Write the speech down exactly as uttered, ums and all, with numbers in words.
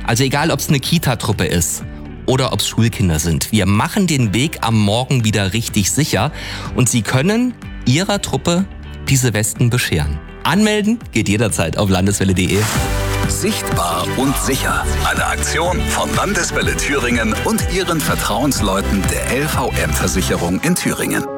Also egal, ob es eine Kita-Truppe ist oder ob es Schulkinder sind. Wir machen den Weg am Morgen wieder richtig sicher und Sie können Ihrer Truppe diese Westen bescheren. Anmelden geht jederzeit auf landeswelle punkt de. Sichtbar und sicher. Eine Aktion von Landeswelle Thüringen und ihren Vertrauensleuten der L V M-Versicherung in Thüringen.